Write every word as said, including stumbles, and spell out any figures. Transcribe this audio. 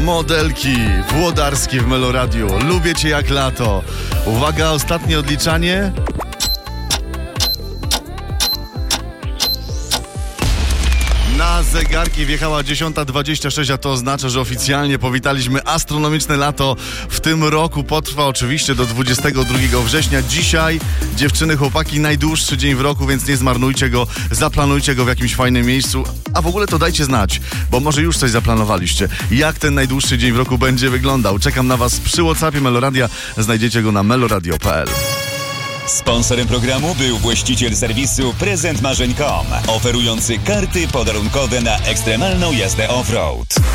Modelki, Włodarski w Meloradiu. Lubię cię jak lato. Uwaga, ostatnie odliczanie. Na zegarki wjechała dziesiąta dwadzieścia sześć, a to oznacza, że oficjalnie powitaliśmy astronomiczne lato w tym roku. Potrwa oczywiście do dwudziestego drugiego września. Dzisiaj, dziewczyny, chłopaki, najdłuższy dzień w roku, więc nie zmarnujcie go, zaplanujcie go w jakimś fajnym miejscu. A w ogóle to dajcie znać, bo może już coś zaplanowaliście. Jak ten najdłuższy dzień w roku będzie wyglądał? Czekam na was przy WhatsAppie Meloradia. Znajdziecie go na meloradio kropka p l. Sponsorem programu był właściciel serwisu prezent marzeń kropka com, oferujący karty podarunkowe na ekstremalną jazdę off-road.